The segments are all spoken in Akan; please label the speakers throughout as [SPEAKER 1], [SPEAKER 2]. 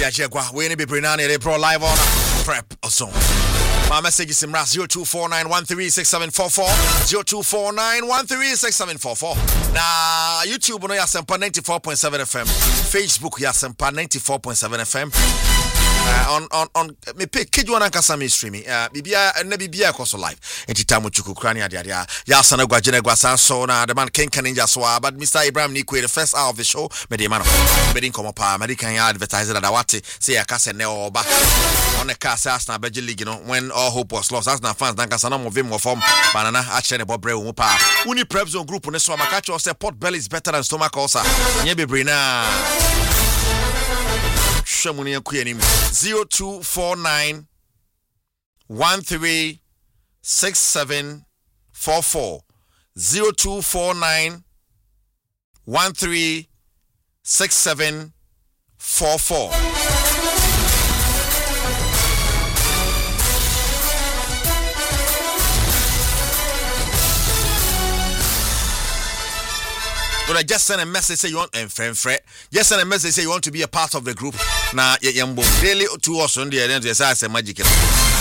[SPEAKER 1] Jagua, we need to be Brinani, Pro Live on Prep or so. My message is in 0249136744 0249136744. Now YouTube no Yasempa 94.7 FM, Facebook Yasempa 94.7 FM. On me pick Kidwana Kasami streaming. Bibia Nebibia Koso live. Entitamu Chukukrania Dia. Yasana Guajene Guasan Sona, the man Ken Kaninja Swa, but Mr. Ibrahim Nikwe, the first hour of the show, Medimano, Medin Komopa, Medican advertiser at Awati, say a Casa Neo Ba on the Casa Asna Beji League, you know, when all hope was lost. Asna fans, Dankasanam of him or form, Banana, Achene Bobre Mupa. Uni Prebzone group on the Swamakacho say pot belly is better than stomach also. Nyebi Brina. 0249 136744 0249 136744. But just send a message say you want and friend. Just send a message say you want to be a part of the group. Now yambo daily to us on the end. Yes, I say magic. Aba.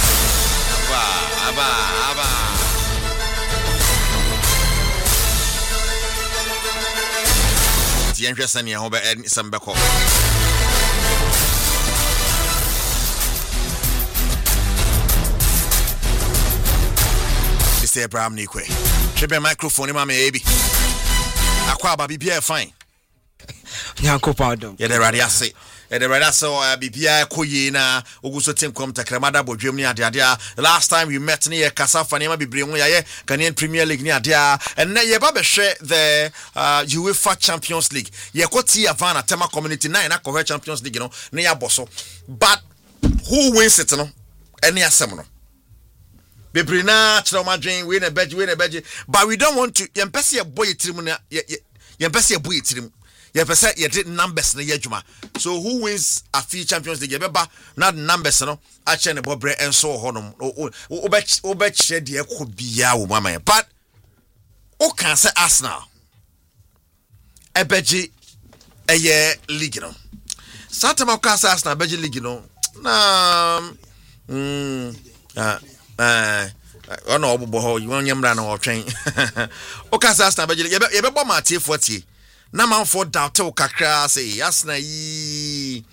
[SPEAKER 1] The interest in your and some back home. Mr. Abraham Nikwe. Triple microphone, my baby. Akwa bibia fine.
[SPEAKER 2] Nyanko pardon.
[SPEAKER 1] Yeah, the radiase. The radiase bibia koye na oguso tenkom takremada bodwem ni ade. Last time we met near Kasafa Nema Bibremu ya Ghanaian Premier League ni ade. And na ye ba be share the UEFA Champions League. Ye kwoti Havana Tema Community 9 na ko Champions League no na ya boso. But who wins it no? Any asem no. Bebrina Chromadrin win a beji, but we don't want to yempesi a boy trim na yempesi a boy trim. Yempesi ye did numbers na yejuma. So who wins a few Champions League? Yebeba not numbers no. Ache ne bobre enso honum. Obe share de ko bia wo mama. But o can say Arsenal. Ebeji eye league no. Satama ka say Arsenal beji league no. Ono obobo you wan yamra na otwen o ka sa Arsenal be bo ma tie 40 na man for doubt o kakra say Arsenal yi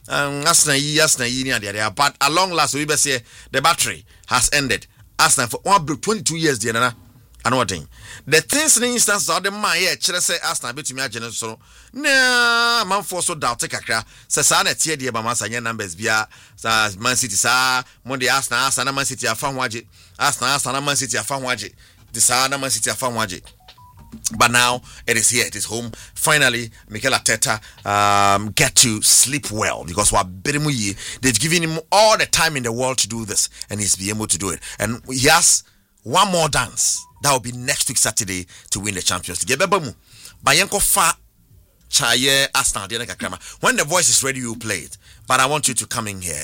[SPEAKER 1] ni ade but along last we be say the battery has ended. Arsenal for 22 years there na ano thing the things in instance of the man here kire say Arsenal betumi agene so na man for so doubt kakra say sa na tie de ba man sanya numbers bia Man City sa Monday Arsenal na Man City afa ho age Arsenal na Man City afa ho age this na Man City afa ho age. But now it is here, it is home. Finally, Mikel Arteta get to sleep well because they've given him all the time in the world to do this, and he's been able to do it. And he has one more dance that will be next week Saturday to win the Champions League. When the voice is ready, you play it. But I want you to come in here.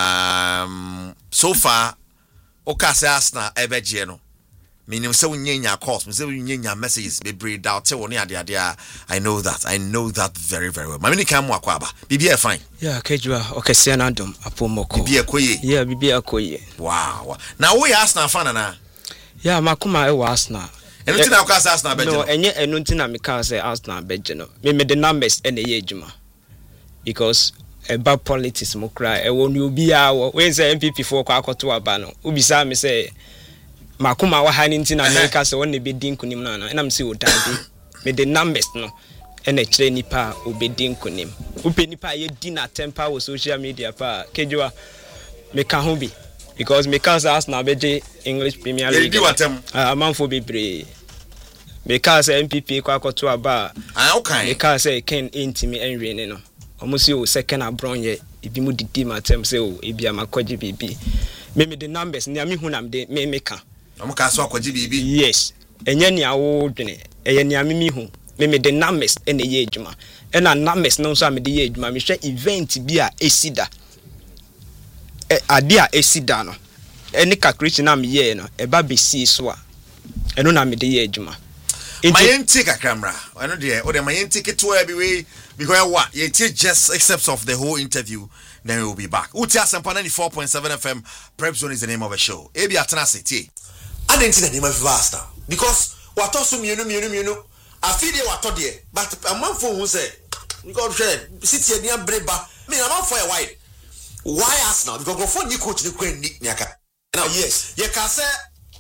[SPEAKER 1] So far, Okase Arsenal Ebejeno. Meaning so nyenya calls, so nyenya messages be breed out te woni ade I know that very very well. Mami kan mu akwaba. Bibia fine.
[SPEAKER 2] Yeah, kejua okese na dom apomoko.
[SPEAKER 1] Bibia koye.
[SPEAKER 2] Yeah, bibia koye.
[SPEAKER 1] Wow. Now we Arsenal fan na.
[SPEAKER 2] Yeah, makuma e wa Arsenal.
[SPEAKER 1] Eno ti na okase Arsenal beje.
[SPEAKER 2] No, enye eno ti na me ka say Arsenal beje no. Me the numbers e na ye adwuma. Because about politics mo cry e wonu obi a we say MPP for kwa akoto aba no. Ubisa me say makuma wa haninti na America se won be din kunim na na me se odade me the numbers no e na kire nipa obedin kunim upe nipa ye din na temper wo social media pa kejua me ka ho bi because me can ask na beje English Premier League amanfo bebre me ka say MPP kwa akoto aba
[SPEAKER 1] okay
[SPEAKER 2] me ka say Ken intimi enwe ne no omo se o second abron ye ebi mu didi matem se o ebi amakoje bibi me the numbers ni ami hu na me ka
[SPEAKER 1] Amukaso akwaji bibi.
[SPEAKER 2] Yes. Enye ni awo dwene. Eye ni amimi hu. Me the numbers ene ye adwuma. Ena numbers no so amede ye adwuma. Me hwe event bi a esida. Ade a esida no. Ene calculation na me ye no. Eba be si so a. Eno na amede ye adwuma.
[SPEAKER 1] Mayenti kakramra. Ano de o de mayenti keto bi we because what you take just excerpts of the whole interview, then we will be back. Uti Asempa 94.7 FM. Prep Zone is the name of the show. Ebi Atenase tie.
[SPEAKER 3] I didn't see the name of Vasta because what also mienu. I feel they were told there, but a month for who say we got share city near Breba. Me I'm not for a while. Why ask now? Because before you coach the Queen Niaka. Now yes, you can say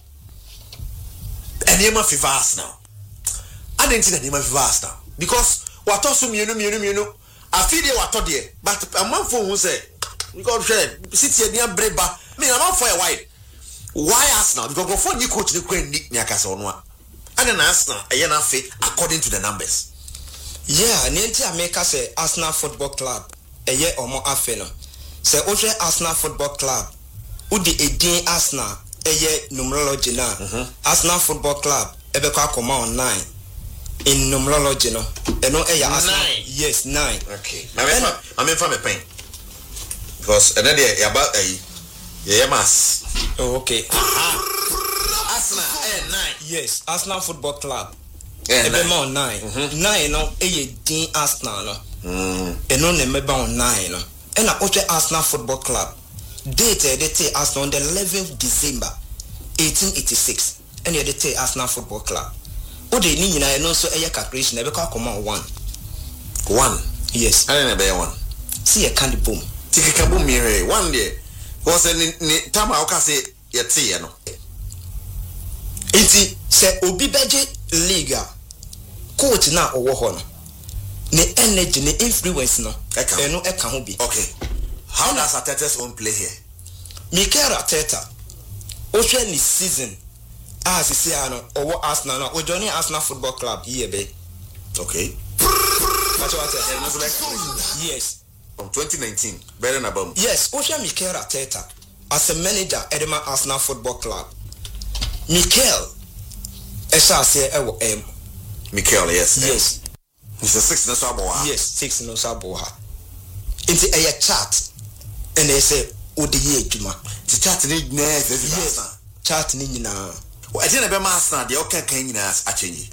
[SPEAKER 3] a name of Vasta now. I didn't see the name of Vasta because what also mienu. I feel they were told there, but a month for who say we got share city near Breba. Me I'm not for a while. Why ask now? Because before you coach the Queen Niaka so no. And then Arsenal, according to the numbers.
[SPEAKER 4] Yeah, Nanti America say Arsenal Football Club. A year or more after. Say Otre Arsenal Football Club. Udi Edin Arsenal. A year numerology now. Arsenal Football Club. Ebeka Koma on 9. In numerology no. No Arsenal.
[SPEAKER 3] 9.
[SPEAKER 4] Yes, 9.
[SPEAKER 3] Okay. I'm in from a pain. Because another day about a mass.
[SPEAKER 4] Oh, okay.
[SPEAKER 3] Arsenal 9.
[SPEAKER 4] Yes, Arsenal Football Club.
[SPEAKER 3] Ebe
[SPEAKER 4] more 9. 9 no Edin Arsenal no. No nemeba on 9 no. And I watch Arsenal Football Club. Date they Arsenal on the 11th December 1886. And they take Arsenal Football Club. O de ni nyina no so eye calculation e be come on 1.
[SPEAKER 3] 1.
[SPEAKER 4] Yes.
[SPEAKER 3] I don't know 1.
[SPEAKER 4] See a candy boom.
[SPEAKER 3] Tika boom here 1 day. Was ni tama o ka say ye tie no.
[SPEAKER 4] Iti se obi beje liga coach na owo ho no. Ne energy ne influence no. Eno eka ho bi.
[SPEAKER 3] Okay. How does Arteta's own play here?
[SPEAKER 4] Mikel Arteta. O hwe ni season. As you see ano owo Arsenal no. O join Arsenal Football Club here be.
[SPEAKER 3] Okay.
[SPEAKER 4] That's what I said. Yes.
[SPEAKER 3] From 2019, better than Abam.
[SPEAKER 4] Yes, o hwe Mikel Arteta as a manager Edema Arsenal Football Club. Mikel Esha say
[SPEAKER 3] Mikel, yes.
[SPEAKER 4] Yes.
[SPEAKER 3] He's a 6 no saboha.
[SPEAKER 4] Yes, 6 no saboha. Into a chat and they say Odiye Juma.
[SPEAKER 3] The chat need yes,
[SPEAKER 4] chat ni nyina.
[SPEAKER 3] I didn't be master the okay can you a change.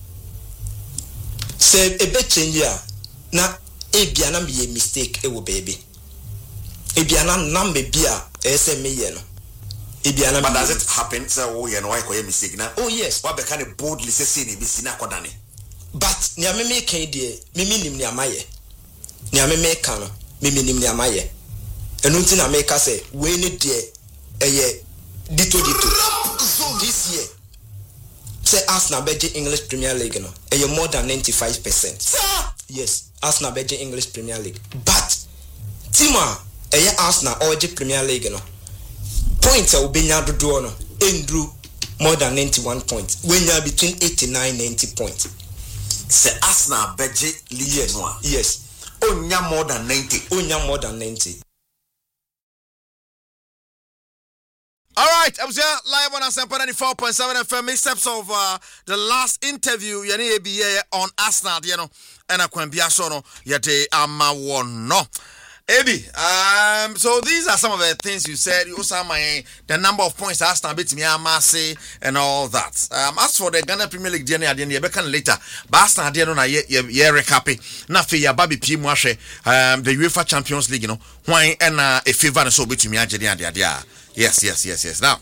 [SPEAKER 4] Say a bit change ya na ebiana me mistake ewo baby. Ebiana number bia ese me ye no.
[SPEAKER 3] But does it happen? So, oh, you know, I call a mistake now.
[SPEAKER 4] Oh, yes.
[SPEAKER 3] What kind of boldly say, Bissina Kodani?
[SPEAKER 4] But Niameme came dear, Miminim Niamaye. Niameme cano, Miminim Niamaye. And Untina make us say, when it dear, a year, dito. This year, say Arsenal Beji English Premier League, no, a year more than 95%. Yes, Arsenal Beji English Premier League. But Tima, a year Arsenal or Premier League, no. Points will be now do no Andrew more than 91 points when you are between 89-90 points.
[SPEAKER 3] Say Arsenal budget league
[SPEAKER 4] yes.
[SPEAKER 3] Onya more than 90.
[SPEAKER 4] Onya more than 90.
[SPEAKER 1] All right, I was here live on Asempa 94.7 FM. Steps of the last interview, yani ABA on Arsenal, you know, and I can be a sono yete amawono. Ebi, so these are some of the things you said. You also the number of points Arsenal beat me Amase and all that. As for the Ghana Premier League journey, I didn't be later. But Arsenal didn't know ye recap. Na fe ya baby P mwashe the UEFA Champions League, you know. Why and a favor so beat me ajedi. Yes. Now,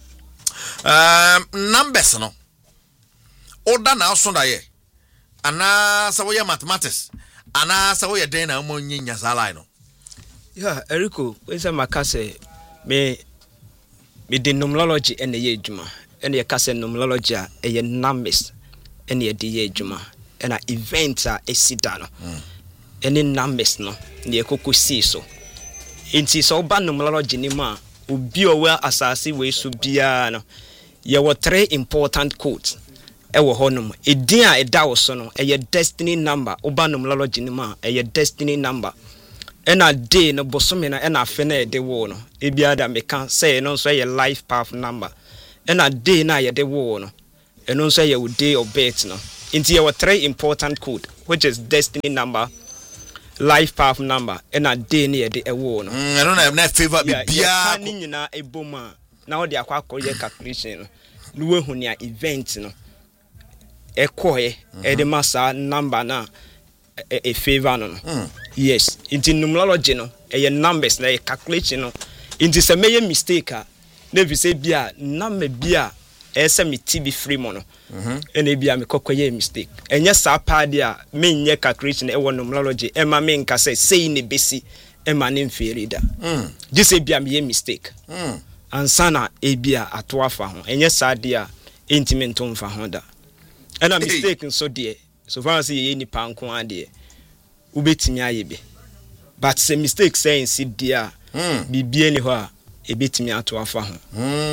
[SPEAKER 1] numbers no. Order now Sunday. Ana sawoya mathematics. Ana sawoya dena umonyi nyasala no.
[SPEAKER 2] Yeah, Eriko, when say makase me the numerology and the juma and the kase numerology a numbers and the juma and a event a sidano any numbers no the koku see so inti so ba numerology ni ma obi o well asase we so bia no ye were 3 important codes e wo honum edin a eda wo so no e destiny number oba numerology ni ma e destiny number. And a day no bosomina and a fene de wono. Ebiada me can say no say a life path number. And a day na ye de wono. And no say your day of birth no. Into your 3 important code, which is destiny number, life path number, and a day near the wono.
[SPEAKER 3] I don't have that favor be
[SPEAKER 2] bia na a boma. Now they are quite calculation. No hunia event no. E koye e de massa number na. a favor no. Yes, into numerology no, a numbers na calculation no. Into some major mistake never say bia number bia ese me TB free mono. And e bia me kokoye mistake. And yes sa padia me nye calculation e won numerology e ma me nka say ne besi e ma ne mfere da. This e bia me mistake. Ansana e bia atoa fa ho. Enye sa dia intimate to mfa ho da. And a mistake so dear. So far as ye ni panko ade ubetimi ayebe. But say mistake saying sit dia bibie ni ho a ebetimi atoa fa ho.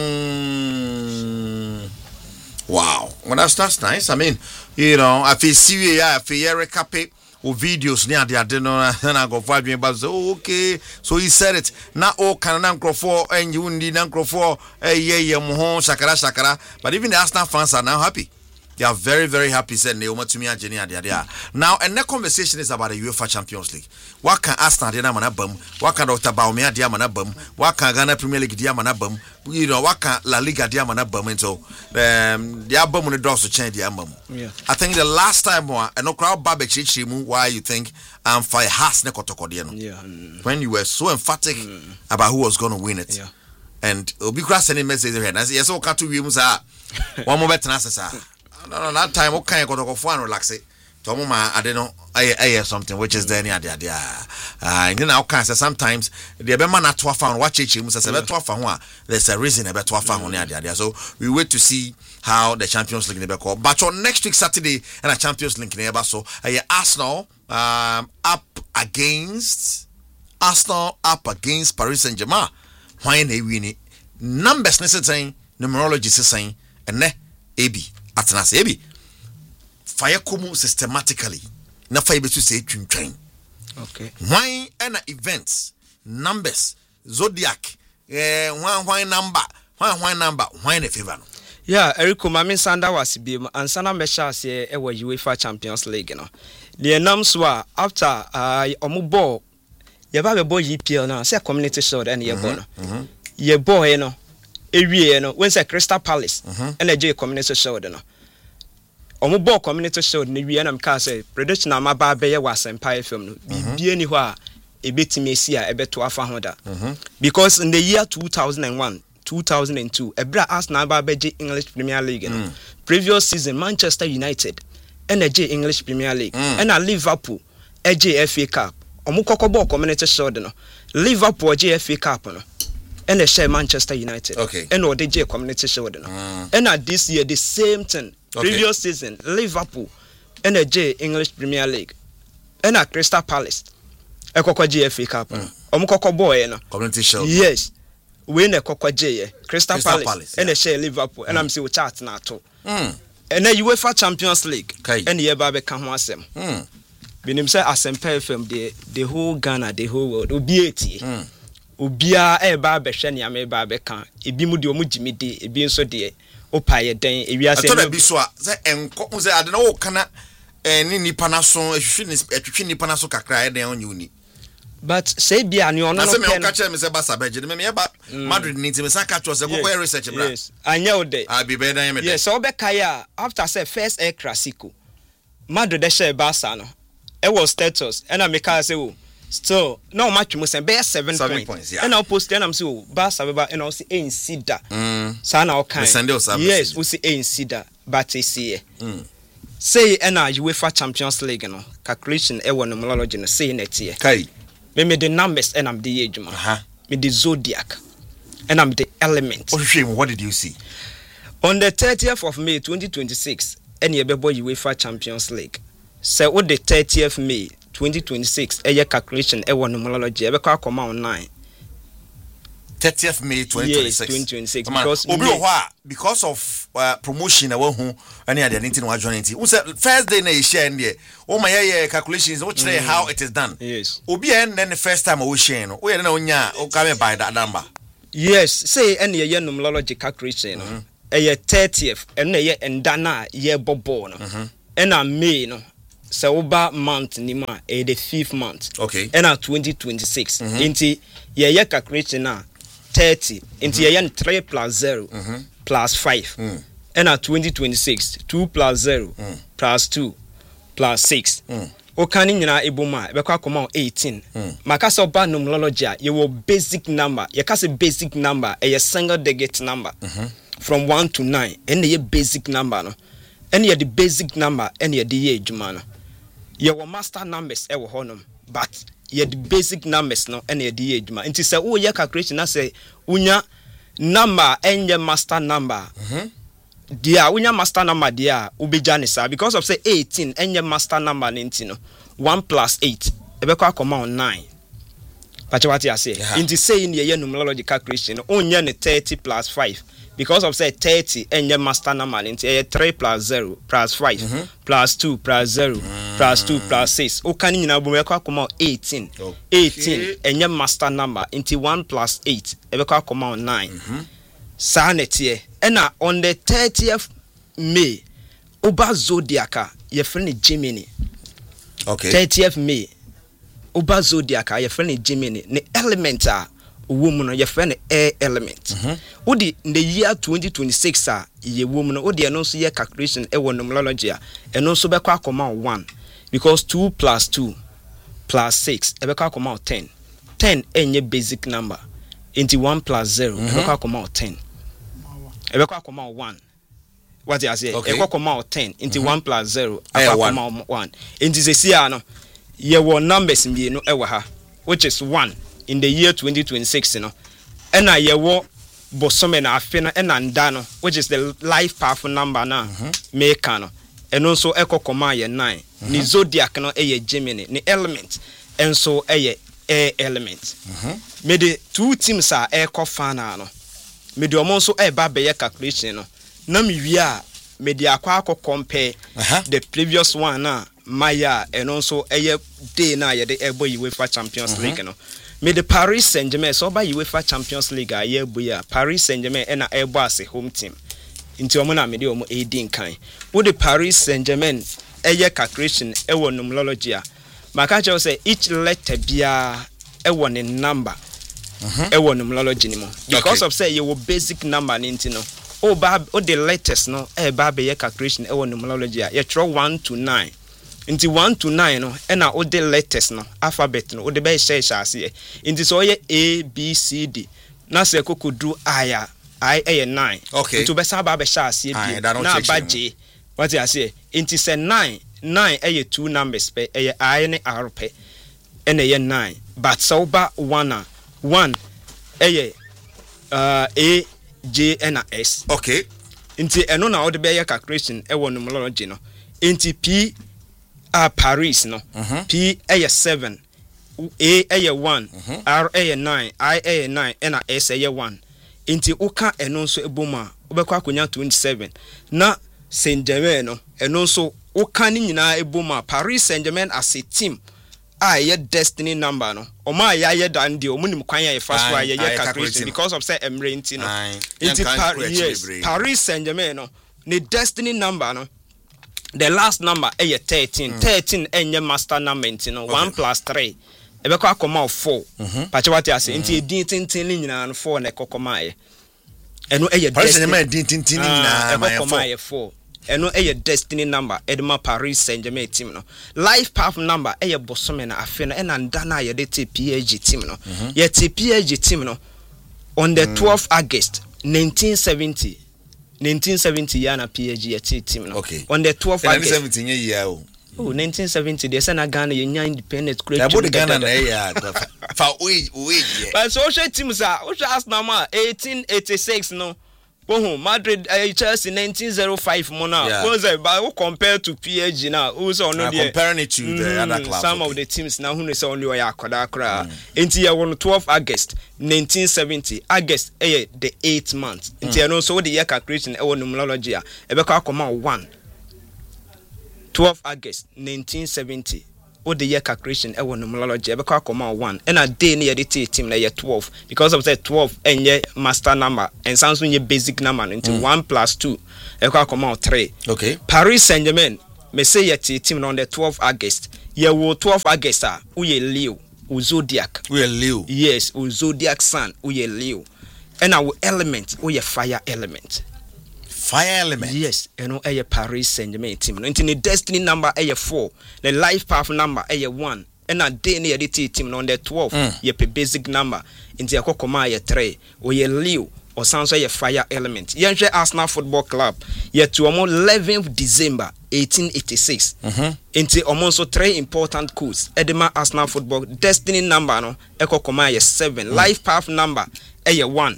[SPEAKER 1] Wow. Well, that's nice. I mean, you know, I feel serious. I feel recap or videos near the adeno and I go 5 years back. So okay, so he said it. Now all can nanko for and you need nanko for yeah mohon shakara. But even the Arsenal fans are now happy. They are very, very happy. Said Neoma to me and Jenny and now, and the conversation is about the UEFA Champions League. What can Arsenal do manabum? What can Dr. Baumia do manabum? What can Ghana Premier League do manabum? You know, what can La Liga do manabum? And so the album on the doors to change the album.
[SPEAKER 2] Yeah.
[SPEAKER 1] I think the last time and no crowd barbecue why you think for has nekotokodiano.
[SPEAKER 2] Yeah.
[SPEAKER 1] When you were so emphatic about who was going to win it.
[SPEAKER 2] Yeah.
[SPEAKER 1] And Obi Cross sending message here. I say yes, okay, two we one more better answer. No, that time okay go to go and relax it. Tomoma I don't know I something which is there near there. And then I can say sometimes the be man at 12 watch it you must say 12 there's a reason about 12 near there. So we wait to see how the Champions League never call. But on next week Saturday and a Champions League never so Arsenal up against Paris Saint-Germain. Why they win it? Numbers necessary numerology saying and ne AB Atnas AB fire come systematically na fire betu say twintwan.
[SPEAKER 2] Okay.
[SPEAKER 1] Why and events numbers zodiac why number why in favor no.
[SPEAKER 2] Yeah, Eric Mami Sanda was be and Sana Mesha say e wa UEFA Champions League no. The nams were after omubo ye ba be boy EPL now say community shield and ye bo no. Ye boy no ewie no when say Crystal Palace and a community shield no. Omubo community shield ni wie na mka say prediction am ba be ye was Empire FM no. Bibie ni ho a ebetimi esi a ebeto afa ho da. Because in the year 2001 2002 Ebra Arsenal ba beje English Premier League no. Previous season Manchester United and a English Premier League and a Liverpool a FA Cup omukoko community shield no. Liverpool FA Cup no and a share Manchester United and or the community shield no. And at this year the same thing previous season Liverpool and a English Premier League and a Crystal Palace a FA Cup no. Omukoko boy no
[SPEAKER 1] community shield.
[SPEAKER 2] Yes. Win a Crystal Palace and a share Liverpool and I'm still chat na to. And then UEFA Champions League and the Babe can wasem. Binim say Asempa FM the whole Ghana, the whole world obieti. Obia e ba be hwe ne ame ba be kan. Ebi mu de omu jimi de, ebi nso de opaye den ewiase.
[SPEAKER 1] To na bi so a say enko say ade na wo kana ni nipa na so ehwehwe nipa na so kakra e den onyuni.
[SPEAKER 2] But say bia ni ono no pen.
[SPEAKER 1] Na say me catch me say Barca beje me ba Madrid ni ti me say catch say go research bra.
[SPEAKER 2] Yes. Anya o dey.
[SPEAKER 1] Abi be dan me dey.
[SPEAKER 2] Yes, so be kaya after say first El Clasico. Madrid dey share Barca no. E was status and I make say oh still no match mo say be 7 points. And I post and I'm say oh Barca be ba and I say insida. Sa na o kan. Yes, we say insida but e see. Say and UEFA Champions League no. Calculation e won numerology no say net here.
[SPEAKER 1] Kai
[SPEAKER 2] me the numbers and I'm the age man. Me the zodiac and I'm the element.
[SPEAKER 1] What did you see?
[SPEAKER 2] On the 30th of May 2026, any boy UEFA Champions League. So what the 30th May 2026, a calculation a one numerology ever come on 9.
[SPEAKER 1] 30th May 2026.
[SPEAKER 2] Yes, 2026.
[SPEAKER 1] Because of promotion, I won't who any other anything was joining. Who said first day na share in there? Oh my calculations. Which say how it is done.
[SPEAKER 2] Yes.
[SPEAKER 1] Obi and then the first time we share. Oh yeah, no nya. Oh come by that number.
[SPEAKER 2] Yes. Say any year numerology calculation. A year 30th and a year and dana year bobo no. And a May no. So over month nima the 5th month.
[SPEAKER 1] Okay.
[SPEAKER 2] And a 2026. Inti year calculation na. 30 into year 3 plus 0 plus 5 and at 2026 2 plus 0 plus 2 plus 6 okani nyina eboma ebekwa koma 18 makasa oba numerology you will basic number you can say basic number a single digit number from 1 to 9 and the basic number no and the basic number and the adwuma no your master numbers e wo honum but the basic numbers no and the adwuma nti say wo ye calculation na say unya number and your master number dia unya master number dia ubeja ne sa because of say 18 and your master number ninti no 1 plus 8 ebekwa akoma on 9 pachawati ase inti say in your numerology calculation unya ne 30 plus 5 because of say 30 and your master number ninti 3 plus 0 plus 5 plus 2 plus 0 plus 2 plus 6 ukani nyina bu ebekwa akoma 18 18 and your master number inti 1 plus 8 ebekwa akoma on 9 Sanetie ena on the 30th May Uba Zodiac ye friend Gemini.
[SPEAKER 1] Okay.
[SPEAKER 2] 30th May Uba Zodiac ye friend Gemini. The element woman ye friend air element. Udi in the year 2026 ye woman udi announce ye calculation e won numerology and also be kwa koma 1 because 2 plus 2 plus 6 e be kwa koma 10. 10 enye basic number. Into 1 plus 0 e be kwa koma 10. Ebekwa koma 1. What you say? Ebekwa koma 10 into 1 plus 0 akwa koma 1. Into say sia no ye wo numbers mbienu ewa ha which is 1 in the year 2026 no. Ena ye wo bosome na afe na ena nda no which is the life powerful number na make no. Eno so ekokoma ye 9. Ni zodiac no eye Gemini ni element enso eye air element. Me the two teams are ekofana no. Me the omonso eba be calculation no na me wi a me the akwa compare the previous one na maya and also day na ye the ebo UEFA Champions League no me the Paris Saint-Germain so ba UEFA Champions League a ye bo ya Paris Saint-Germain and ebo as a home team into omo na me the omo edin kan wo the Paris Saint-Germain calculation ewo numerology a maka che say each letter bia ewo ne number ewo numerology ni mo because of say your basic number ninti no o the letters no ba be calculation ewo numerology a ye throw 1 to 9 inti 1 to 9 no na o the letters no alphabet no o de be share ase inti so ye A B C D na se kokodu I 9
[SPEAKER 1] okay
[SPEAKER 2] to be sa ba share ase bi na ba J what you say inti say 9 2 numbers pe I ne R pe ene ye 9 but so ba 1 A J N S.
[SPEAKER 1] Okay.
[SPEAKER 2] Inti eno na o de be calculation e wo numerology no. Inti P Paris no. P 7 A 1 R 9 I 9 and S 1. Inti uka eno nso eboma obekwa akonya 27 na Saint-Germain no eno nso uka ni nyina eboma Paris Saint-Germain as a team ye destiny number no oma ye dan de omunim kwan ye first wa ye calculation because of say emrenti no into Paris Saint-Germain no the destiny number no the last number 13 enye master number no 1 plus 3 ebekwa akoma 4 pachawati ase into edin tintin ni nyina no 4 na ekokoma ye eno
[SPEAKER 1] Paris Saint-Germain edin tintin ni nyina ma
[SPEAKER 2] 4 eno destiny number edma Paris Saint-Germain team no life path number bosome na afe no ena nda na ye de PSG team no ye PSG team no on the 12th August 1970 yana PSG ye team no
[SPEAKER 1] okay.
[SPEAKER 2] On the 12th August
[SPEAKER 1] 1970 ye year o
[SPEAKER 2] 1970 they say na Ghana ye nya independent create
[SPEAKER 1] Abo de Ghana na ya fa we
[SPEAKER 2] but social teams are Arsenal 1886 no Madrid Chelsea 1905 mona but compare to PSG now also no
[SPEAKER 1] comparing it to the other clubs
[SPEAKER 2] some of the teams now who say only ya akoda kra enti ya won 12 August 1970 August the 8th month enti no so the year calculation e won numerology a e be ka koma 1 12 August 1970 o the year calculation e won numerology e be ka koma 1 and a day na the team na 12 because of that 12 enye master number and sounds when your basic number into 1 plus 2 e ka koma 3
[SPEAKER 1] okay.
[SPEAKER 2] Paris Saint-Germain me say your team on the 12th August ye wo 12 August uye Leo zodiac
[SPEAKER 1] uye Leo
[SPEAKER 2] yes zodiac sun uye Leo and our element uye fire element
[SPEAKER 1] Fire Element.
[SPEAKER 2] Yes, ɛno ɛyɛ Paris Saint-Germain team no. Nti ne destiny number ɛyɛ 4, the life path number ɛyɛ 1. ɛna day ne yɛde team no on the 12 yɛ pe basic number nti akɔkɔma yɛ 3 o yɛ Leo or sounds like a fire element. Yɛnhwɛ Arsenal Football Club yet to 11th December 1886 nti ɔmo nso 3 important codes edema Arsenal Football destiny number no ɛkɔkɔma yɛ 7 life path number ɛyɛ 1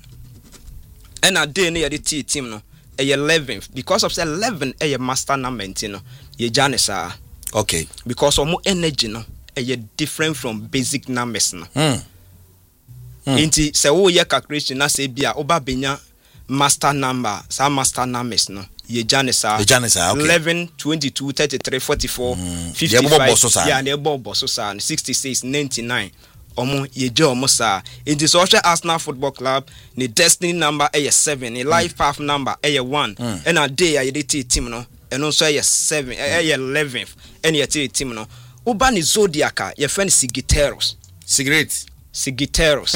[SPEAKER 2] ɛna day ne yɛde team no ɛyɛ 11th because of 11 ɛyɛ master number nti no yɛgya ne saa.
[SPEAKER 1] Okay,
[SPEAKER 2] because ɔmo energy no ɛyɛ different from basic numbers no. Inti se wo ye calculation na se bia oba benya master number sa master numbers no ye jane sa
[SPEAKER 1] okay.
[SPEAKER 2] 11 22 33 44 55 ya na ebo so sa 66 99 omo ye je omo sa inti so hwe Arsenal Football Club ni destiny number e 7 ni life path number e 1 and a day ya ye team no eno so e 7 e 11th and ye team no oba ni zodiac ye friend Sigiteros Sigiteros.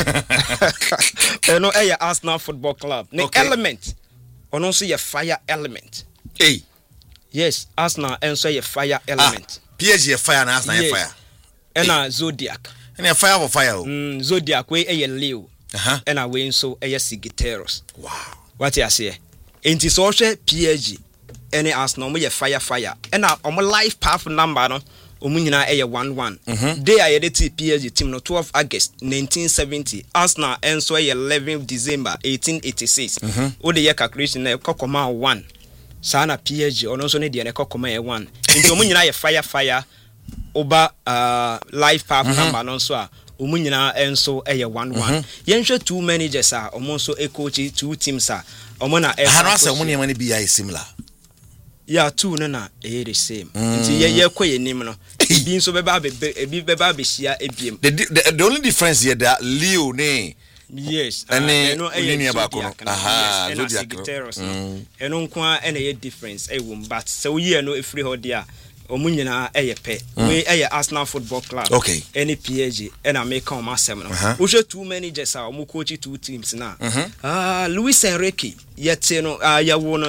[SPEAKER 2] No, a Arsenal Football Club. The element. On also your fire element.
[SPEAKER 1] Hey.
[SPEAKER 2] Yes, Arsenal and so your fire element.
[SPEAKER 1] PSG fire and Arsenal fire.
[SPEAKER 2] And Zodiac.
[SPEAKER 1] And a fire for fire.
[SPEAKER 2] Zodiac way a Leo. And a way so a Sigiteros. Wow. What you say? In this also PSG. Any Arsenal me fire. And now on my life path number no. Omunyina eye 11 day I edit PSG team no 12 August 1970 Arsenal enso 11 December 1886 o de calculation na kokoma 1 sana PSG ono so ne de na kokoma 1 nti omunyina ye fire oba life path number no so a omunyina enso 11 yenhwe two managers a omo so coach two teams a omo na
[SPEAKER 1] hanasa omunyima ne bi similar.
[SPEAKER 2] Yeah, two na the same. Ye kwe nim no. Bi so beba be shia ebiem.
[SPEAKER 1] The only difference here that Leo ne.
[SPEAKER 2] Yes.
[SPEAKER 1] No ba ko.
[SPEAKER 2] Aha, Sigiteros. Eno nko a na ye difference e wom but so ye no efri ho dia. Omu nyina e ye pe. We e ye Arsenal Football Club.
[SPEAKER 1] Okay.
[SPEAKER 2] Any PSG and America on my seven. We show two managers are omu coach two teams na. Luis Enrique yet no ya won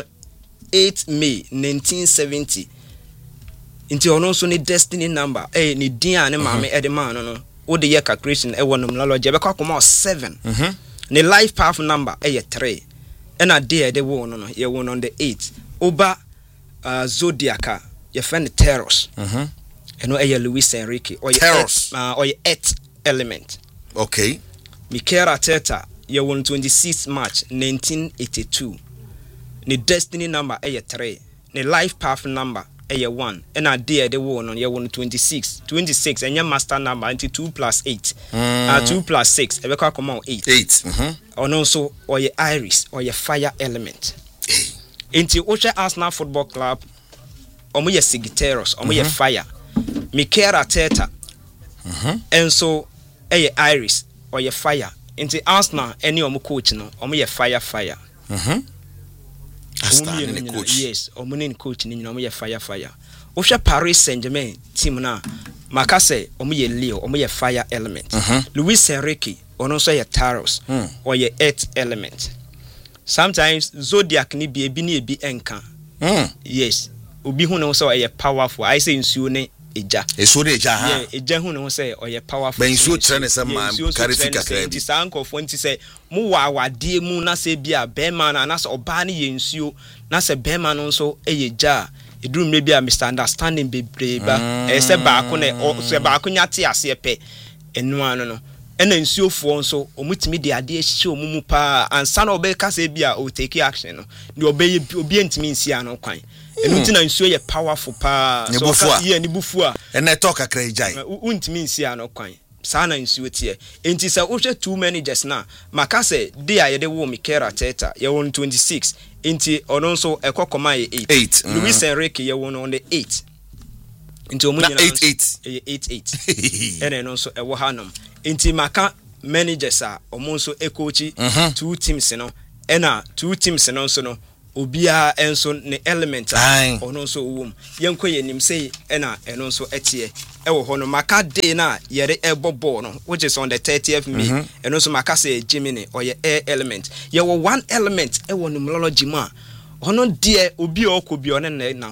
[SPEAKER 2] 8 May 1970 into ono so ni destiny number ni dia ne mame e de man no o de ye calculation e wonom lology be kwakoma 7 ni life path number e 3 and a day de wo no ye won on the 8 oba zodiac ye friend Teros eno e Luis Enrique or ye 8 element.
[SPEAKER 1] Okay,
[SPEAKER 2] Mikel Arteta ye won 26 March 1982 ni destiny number e 3 ni life path number e 1 and a day de wo no ye won 26 and your master number into 2 + 8 2 + 6 e be kwa come 8 ono so or ye Iris or ye fire element into Ocha Arsenal Football Club omo ye Sigiteros omo ye fire Mikel Arteta and so e Iris or ye fire into Arsenal any omo coach no omo ye fire
[SPEAKER 1] coach.
[SPEAKER 2] Yes, omunin coach ni nyina omo fire. Ohwe Paris Saint-Germain team na makase omo ye Leo, omo ye fire element. Luis Enrique ono so ye Taros or ye earth element. Sometimes zodiac ni bi ebi ni ebi enka. Yes, obi hu no so ye powerful. I say nsuo ne eja.
[SPEAKER 1] Eso de eja ha.
[SPEAKER 2] Yeah, eja hu no say or ye powerful.
[SPEAKER 1] Ben nsuo trene se man karifika
[SPEAKER 2] kredi. Ti sankofo nti say mu wa awade mu na se bia bema na se oba ne ye nsuo na se bema no so eja eduru mre bia misunderstanding bebreba se ba ko ne se ba ko nyate ase pe enu anu no ena nsuo fo nso omutimi de ade ehye omumu pa ansa na obeka se bia o take action no de obi ntimi nsi anu kwan enu nti na nsuo ye powerful pa so ye ni bufu a
[SPEAKER 1] ena talk akra ejai
[SPEAKER 2] untimi nsi anu kwan sana nsuo tie enti se wo hwe two managers na makase de a ye de wo Mikel Arteta ye won 26 enti ono nso ekokoma ye 8 Luis Enrique ye won on the 8 enti omu nyina 8 ene no nso ewo hanom enti maka managers a omu nso ekochi two teams no ena two teams no nso no obia enso ne element ono nso wom yenko yenim sei ena eno nso etie ewo ho no maka day na yere ebobo no which is on the 30th May eno nso maka say Gemini or ye air element ye wo one element ewo numology ma ono de obi okobi one na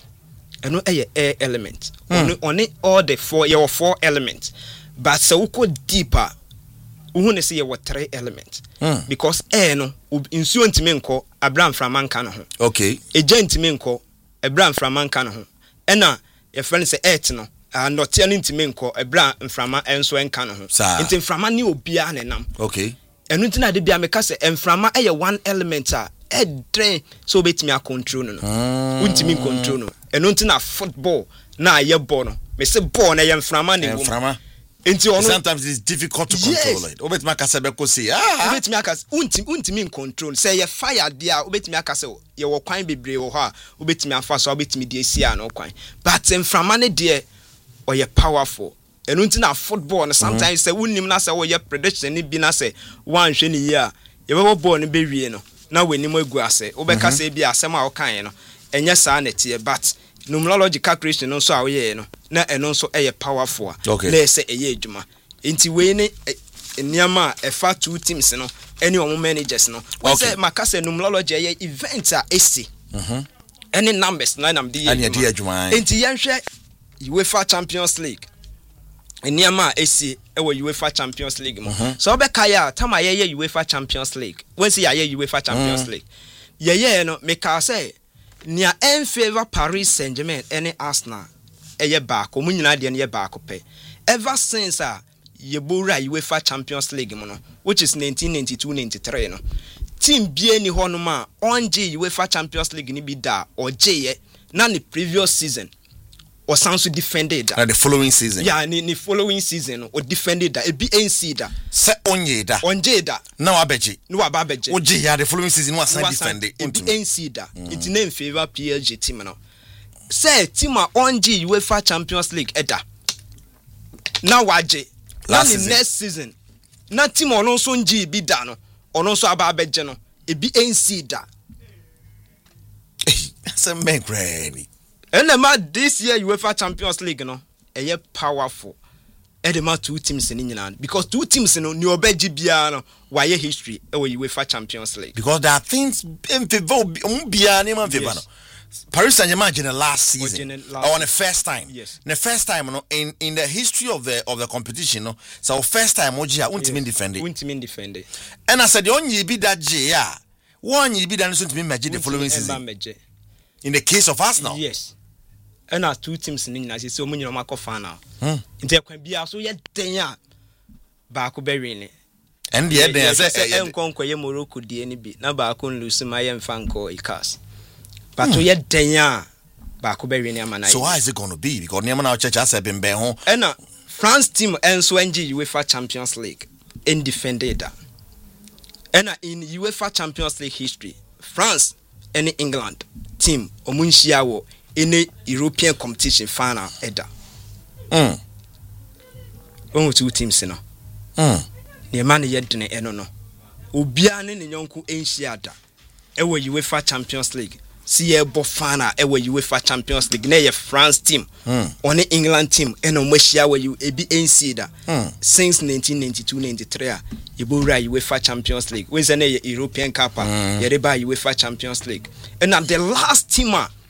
[SPEAKER 2] eno air element on all the four elements but so we go deeper who ne say what 3 elements because air no nsuo ntimi nko Abraham Framanka no ho
[SPEAKER 1] okay
[SPEAKER 2] eja ntimi nko Abraham Framanka no ho ena your friend say earth no not no ntimi nko Abraham Frama enso enka no ho nti Frama ni obia ne nam
[SPEAKER 1] okay
[SPEAKER 2] enu nti na de bia meka say Frama eye one element a train so betimi a control no untimi control no enu nti na football na ye ball no me say ball na ye Frama ne wo
[SPEAKER 1] sometimes it's difficult to control it. Obetimi akase be ko say
[SPEAKER 2] obetimi akase untimi in control say ye fire dia obetimi akase ye wo kwan bebre wo ho a obetimi afa so obetimi de esi an kwan but Frama ne de or ye powerful enu nti na football no sometimes say unnim na say wo ye prediction ni bi na say wan hwe ni ye a ye be ball no be wie no na wani mo egu ase obeka say bi asem a wo kan no enye saa na tie but numerology calculation no so a wo ye no na eno so eye powerful na say eye adwuma enti we ne niama efa two teams no any omo managers no we say makase numerology eye event a esi any numbers na nam de
[SPEAKER 1] adwuma
[SPEAKER 2] enti yenhwe UEFA Champions League niama esi ewo UEFA Champions League mo so obeka ya tama ye UEFA Champions League when say ye UEFA Champions League ye no meka say nia en favor Paris Saint-Germain any Arsenal eye back o munyina de ne back pe ever since ye bora UEFA Champions League mo no which is 1992-93 no team bia ni ho no ma onje UEFA Champions League ni bi da oje ye na the previous season or sounds to defended
[SPEAKER 1] the following season
[SPEAKER 2] the following season or defended that it be NC da
[SPEAKER 1] se onye da na abeje oje ya the following season was defended
[SPEAKER 2] into NC da it name favor PSG team no say team a onje UEFA Champions League eda na waje last next season na team ono so nji bi da no ono so aba abeje no e bi NC da
[SPEAKER 1] se men granny
[SPEAKER 2] and this year UEFA Champions League no eye powerful edema two teams in England because two teams no ni obeji bia no why history e UEFA Champions League
[SPEAKER 1] because there are things in favor bia ni man favor no Paris Saint-Germain in the last season on the first time the first time no in the history of the competition no so first time oji untimi defend and I said the only be that J one you be that so to me magic the following season in the case of Arsenal
[SPEAKER 2] yes and our two teams in England so many no mark final nti kwan bia so ye den a ba ko be win
[SPEAKER 1] and the den say
[SPEAKER 2] enkonko ye Morocco die ni bi na ba ko lose ma ye mfanko ikas but so ye den a ba ko be win amana
[SPEAKER 1] so how is it going to be because near now church has been ben ho
[SPEAKER 2] and France team enso NG UEFA Champions League in defended and in UEFA Champions League history France and England team omunhia wo in a European competition final eda one two teams no ne man ye dene eno no obia ne nyonko enhia da ewo UEFA Champions League see ye bo final ewo UEFA Champions League na ye France team on England team eno mohia wo ebi NC da since 1992-93 ye bo ra UEFA Champions League when say na ye European Cup ye re ba UEFA Champions League and the last team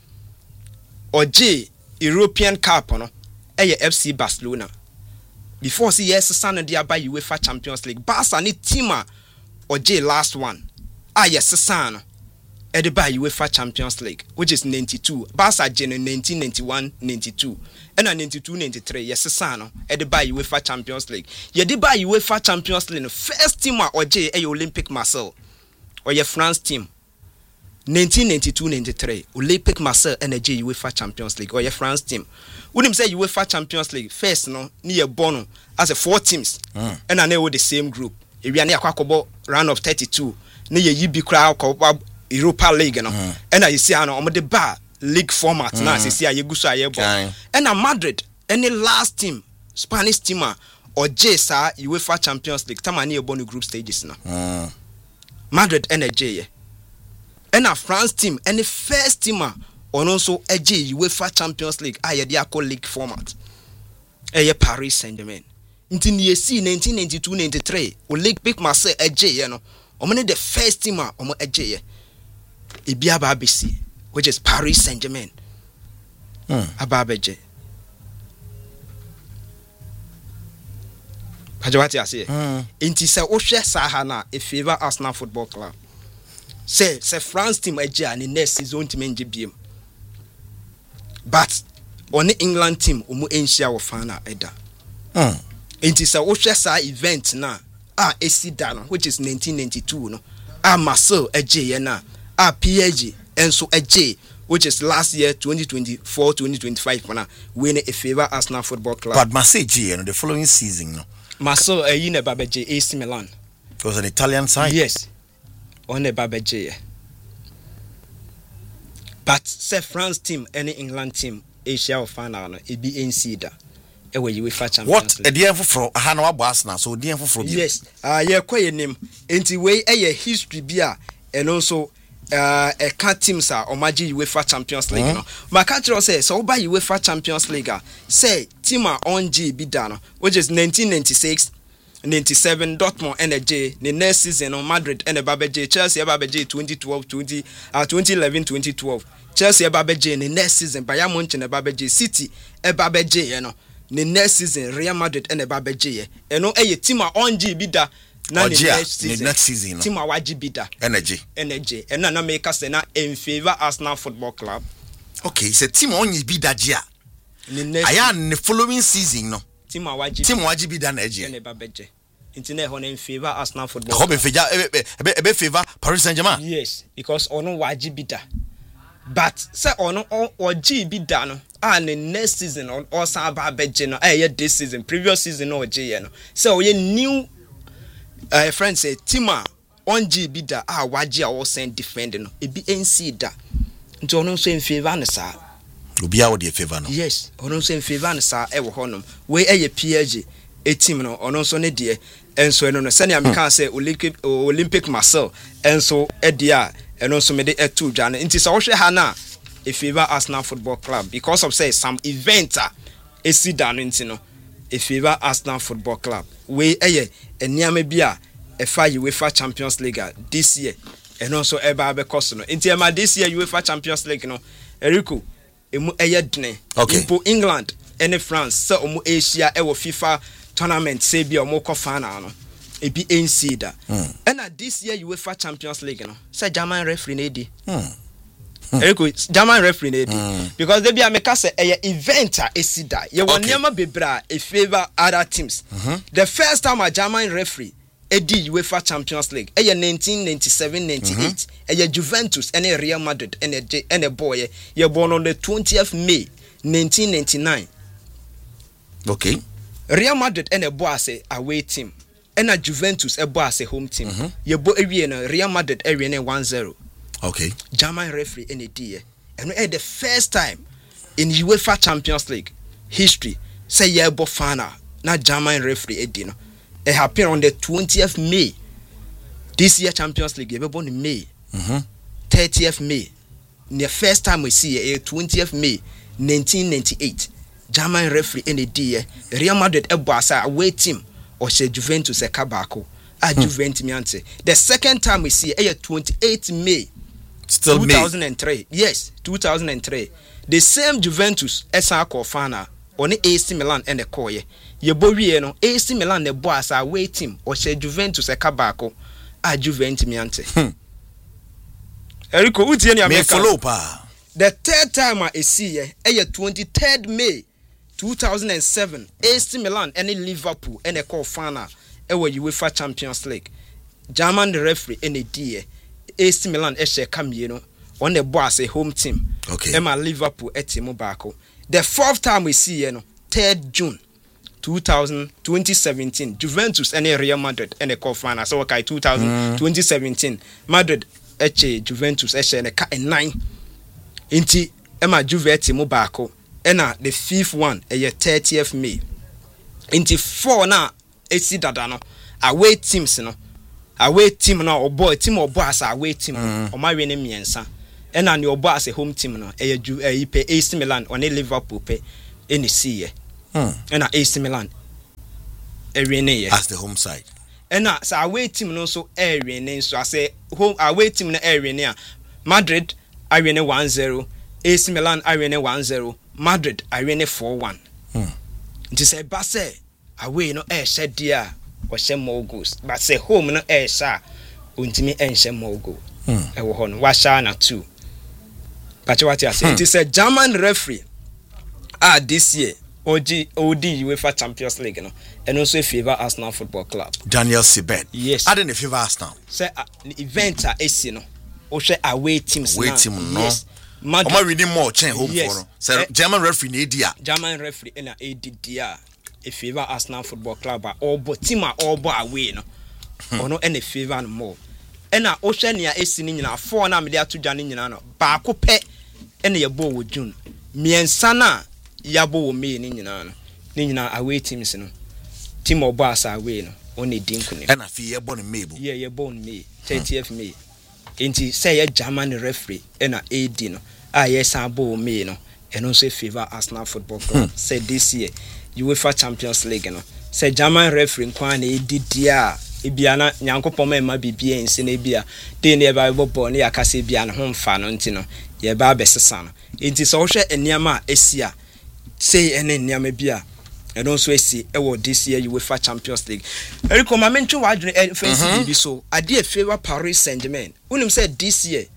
[SPEAKER 2] Oje European Cup no FC Barcelona before see yes son dia by UEFA Champions League Barca ni team oje last one yes son e by UEFA Champions League which is 92 Barca in 1991-92 and 92-93 yes son e by UEFA Champions League ye de by UEFA Champions League first team oje Olympic Marseille or your France team 1992-93 Olympic Marseille energy UEFA Champions League or your France team. Wouldn't say UEFA Champions League first no near Bono as a 4 teams and I know the same group. If we are near Kwakobo round of 32 near Yibi crowd Europa League no and I see on the bar league format now I see Yegusa Yebo and Madrid any last team Spanish team or J-Sa UEFA Champions League time near Bono group stages now. Madrid energy and a France team and the first team on also a UEFA Champions League league format Paris Saint-Germain until year 1992-93 Olympic Marseille you know the first team on a ebi aba abesi, which is Paris Saint-Germain. Aba abeje. Pajawati ase. Inti se ohwe saha na e favor Arsenal Football Club. Say France team eje ani next season team nje biem. But on the England team omu enhia wo fan na eda. Inti se ohwe sa event na esi da no, which is 1992 no. Marcel eje ye na. PSG enso eje, which is last year 2024-2025 na win a favor Arsenal Football Club.
[SPEAKER 1] But Marseille G, the following season no.
[SPEAKER 2] Marcel yine babeje AC Milan.
[SPEAKER 1] It was an Italian side.
[SPEAKER 2] Yes. On the babeje. But say France team any England team Asia or final no e be NC da. E we UEFA Champions
[SPEAKER 1] What
[SPEAKER 2] League.
[SPEAKER 1] a dear for Hanoa Arsenal so dear for
[SPEAKER 2] Yes. Yeah koye name. Enti we e history bia and also a cat teams are omaji UEFA Champions League no. Makatro say so by UEFA Champions League say team are on G be done, which is 1996 97 Dortmund NJ the next season on Madrid and Babeje Chelsea Babeje 2011 2012 Chelsea Babeje the next season Bayern Munich and Babeje City Babeje you know the next season Real Madrid and Babeje and no team are on G be da na the
[SPEAKER 1] next season
[SPEAKER 2] team are waji be da
[SPEAKER 1] energy
[SPEAKER 2] and na make us na in favor Arsenal Football Club.
[SPEAKER 1] Okay, it's a team on you be da gia I am the following season no team waji be da energy
[SPEAKER 2] and Babeje internet on in favor Arsenal Football
[SPEAKER 1] Club. Hope favor Paris Saint-Germain.
[SPEAKER 2] Yes, because ono waji be da. But say ono or G be da no and the next season on also Babeje no this season previous season no G no so we new friend say Tima on G be da waji a was send defend no e be NC da nti ono so in favor na sa
[SPEAKER 1] obi a wo de favor no.
[SPEAKER 2] Yes, ono so in favor na sa e wo honom we PSG a team no ono so ne de enso no sani ameka say Olympic Marseille enso e de a eno so me de etu dwa no nti so wo hwe ha na e favor Arsenal Football Club because of say some event e si da no nti no e favor Arsenal Football Club we eye eniame bi a e fa UEFA Champions League this year eno so e ba be cost no nti e ma this year UEFA Champions League no Eriko emu eye dene impo England and France so omu Asia e wo FIFA tournament say bi omo ko final no e bi NC da and this year UEFA Champions League no say German referee na di German referee na di because they be ameka say event a esida ye won niam bebra e favor other teams. The first time a German referee edi UEFA Champions League 1997-98 Juventus and Real Madrid and a boy ye born on the 20th May 1999.
[SPEAKER 1] Okay.
[SPEAKER 2] Real Madrid and a boy say away team and a Juventus a boy say home team. Ye bo area Real Madrid area 1-0. Okay. German referee in a day. And the first time in UEFA Champions League history say ye bo fana na German referee edino. It happened on the 20th May. This year Champions League ye be born in May. 30th May. The first time we see it 20th May 1998. German referee in the day Real Madrid e bo asa away team or say Juventus e kabako. Juventus miante. The second time we see it 28th May
[SPEAKER 1] still
[SPEAKER 2] 2003.
[SPEAKER 1] May.
[SPEAKER 2] Yes, 2003. The same Juventus esa ko fana on AC Milan and the koye. Ye bo wie no AC Milan the boss away team or say Juventus e kabako Juventus miante. Eriko utie ni America.
[SPEAKER 1] Follow pa.
[SPEAKER 2] The third time I see ye 23rd May 2007 AC Milan and Liverpool and the call fana ewe UEFA Champions League. German referee in a day AC Milan eshe come no on the boss a home team.
[SPEAKER 1] Okay.
[SPEAKER 2] Emma Liverpool team bako. The fourth time we see 3rd June 2017 Juventus and Real Madrid and the call final. So okay 2017 Madrid Juventus eshe and a 9 inti Emma Juve team bako. Ena the fifth one 30th May. Inti 4 na esi dada no away teams no away team no or boy team or boss away team or my winning miensa and an your boss a home team no pay AC Milan on a Liverpool pay in the sea and AC Milan
[SPEAKER 1] as the home side and
[SPEAKER 2] so away team no so so I say home away team no Madrid awie ne 1-0, AC Milan awie ne 1-0, Madrid awie ne 4-1. Nti sɛ ba sɛ away no ɛhyɛ dia ɔhyɛ more goals, but sɛ home no ɛhyɛ ontimi ɛnhyɛ more goal. Ɛwɔ hɔ no wahyɛ na 2. But what you say? It is a German referee. This year OD UEFA Champions League, no, and also favor Arsenal Football Club.
[SPEAKER 1] Daniel Sibet.
[SPEAKER 2] Yes.
[SPEAKER 1] I didn't favor Arsenal.
[SPEAKER 2] Say event AC no. O say away teams.
[SPEAKER 1] Away team no.
[SPEAKER 2] Yes.
[SPEAKER 1] Madrid. Am I reading more? Change home for. Say German referee ne dia.
[SPEAKER 2] German referee na ADDR. A favor Arsenal Football Club. All but team all but away no. Ono any favor no more. Ena o hwe nea AC ni nyina 4 na me de ato dwane nyina no. Ba ko pe ene ye bo wo June. Miensa na yabo wo me ni nyina no. Ni nyina away teams no. Team obo asa away no. Oni dinku ne.
[SPEAKER 1] Ena fi ye born May bo.
[SPEAKER 2] Yeah, ye born May. 30th May. Enti say ye German referee ena AD no. Yes abo May no. And also favor Arsenal Football Club. Say this year UEFA Champions League no. Say German referee kwa na AD dia ebiana nyankopɔ ma bibia nsi na ebia de ne ba bɔ ne yakase bia ne ho mfa no nti no ye ba besesa no enti so hwɛ eniama esia say ene eniama bia and also esi ewo this year UEFA Champions League eriko ma mentwe wa adwene fancy bibi so ade favor Paris Saint-Germain unim say this year